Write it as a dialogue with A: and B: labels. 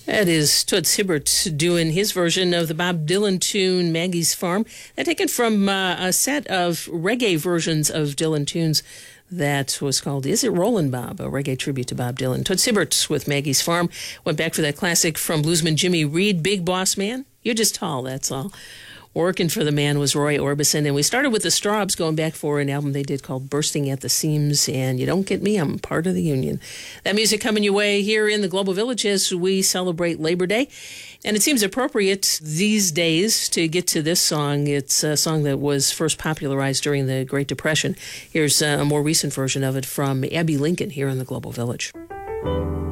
A: That is Toots Hibbert doing his version of the Bob Dylan tune Maggie's Farm. They're taken from a set of reggae versions of Dylan tunes that was called Is It Rollin' Bob, a reggae tribute to Bob Dylan. Toots Hibbert with Maggie's Farm went back for that classic from bluesman Jimmy Reed, Big Boss Man. You're just tall, that's all. Working for the man was Roy Orbison, and we started with the Strawbs going back for an album they did called Bursting at the Seams, and You Don't Get Me, I'm Part of the Union. That music coming your way here in the Global Village as we celebrate Labor Day, and it seems appropriate these days to get to this song. It's a song that was first popularized during the Great Depression. Here's a more recent version of it from Abbey Lincoln here in the Global Village.